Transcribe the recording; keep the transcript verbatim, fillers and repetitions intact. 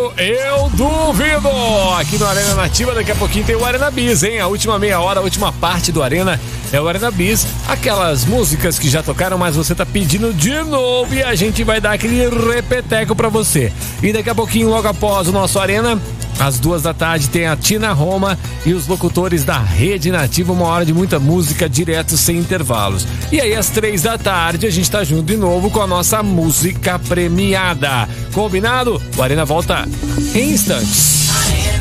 Eu duvido! Aqui no Arena Nativa, daqui a pouquinho tem o Arena Bis, hein? A última meia hora, a última parte do Arena é o Arena Bis. Aquelas músicas que já tocaram, mas você tá pedindo de novo e a gente vai dar aquele repeteco pra você. E daqui a pouquinho, logo após o nosso Arena, às duas da tarde, tem a Tina Roma e os locutores da Rede Nativa, uma hora de muita música direto, sem intervalos. E aí, às três da tarde, a gente tá junto de novo com a nossa música premiada. Combinado? O Arena volta em instantes.